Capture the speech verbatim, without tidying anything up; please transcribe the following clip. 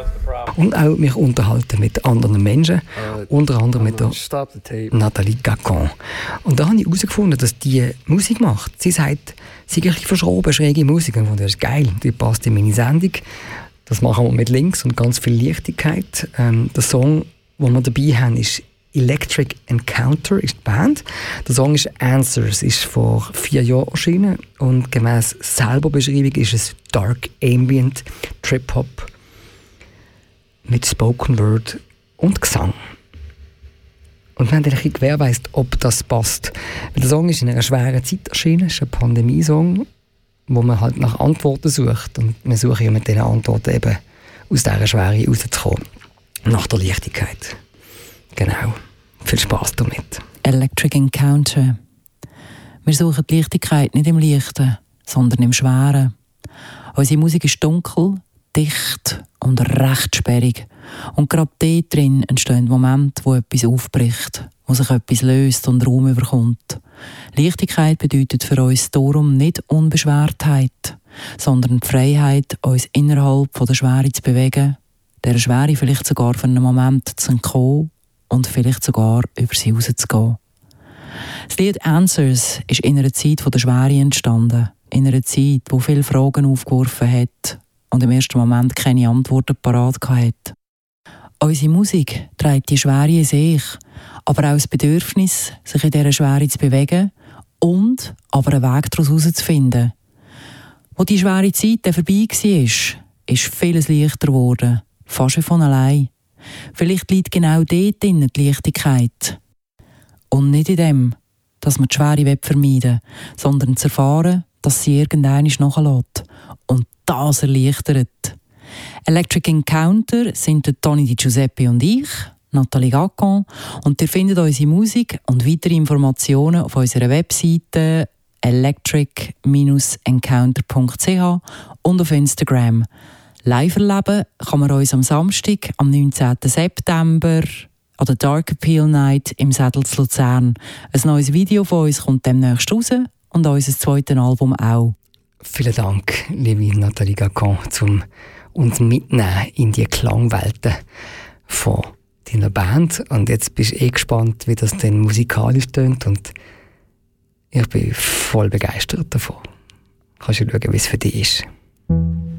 Und auch mich unterhalten mit anderen Menschen, uh, unter anderem mit der Nathalie Gacon. Und da habe ich herausgefunden, dass die Musik macht. Sie sagt, sie ist ein bisschen verschroben, schräge Musik. Und das ist geil, die passt in meine Sendung. Das machen wir mit Links und ganz viel Leichtigkeit. Ähm, der Song, den wir dabei haben, ist Electric Encounter, ist die Band. Der Song ist Answers, ist vor vier Jahren erschienen und gemäss selber Beschreibung ist es Dark Ambient Trip-Hop mit Spoken Word und Gesang. Und wir haben ein bisschen gewährleistet, ob das passt. Der Song ist in einer schweren Zeit erschienen, es ist ein Pandemiesong, wo man halt nach Antworten sucht. Und wir suchen ja mit diesen Antworten eben aus dieser Schwere rauszukommen. Nach der Leichtigkeit. Genau. Viel Spass damit. Electric Encounter. Wir suchen die Leichtigkeit nicht im Leichten, sondern im Schweren. Unsere Musik ist dunkel, dicht und recht sperrig. Und gerade dort drin entstehen Momente, wo etwas aufbricht, wo sich etwas löst und Raum überkommt. Leichtigkeit bedeutet für uns darum nicht Unbeschwertheit, sondern die Freiheit, uns innerhalb von der Schwere zu bewegen, der Schwere vielleicht sogar für einen Moment zu entkommen und vielleicht sogar über sie rauszugehen. Das Lied «Answers» ist in einer Zeit von der Schwere entstanden. In einer Zeit, wo viele Fragen aufgeworfen hat und im ersten Moment keine Antworten parat hatte. Unsere Musik trägt die Schwere in sich, aber auch das Bedürfnis, sich in dieser Schwere zu bewegen und aber einen Weg daraus herauszufinden. Als die schwere Zeit dann vorbei war, ist vieles leichter geworden, fast wie von allein. Vielleicht liegt genau dort drin die Leichtigkeit. Und nicht in dem, dass man die Schwere vermeiden will, sondern zu erfahren, dass sie irgendwann nachlässt. Und das erleichtert. Electric Encounter sind der Toni Di Giuseppe und ich, Nathalie Gacon. Und ihr findet unsere Musik und weitere Informationen auf unserer Webseite electric encounter punkt c h und auf Instagram. Live erleben kann man uns am Samstag, am neunzehnten September, an der Dark Appeal Night im Sädel zu Luzern. Ein neues Video von uns kommt demnächst raus und unser zweites Album auch. Vielen Dank, liebe Nathalie Gacon, um uns mitnehmen in die Klangwelten von deiner Band. Und jetzt bist du eh gespannt, wie das denn musikalisch tönt. Und ich bin voll begeistert davon. Kannst du schauen, wie es für dich ist.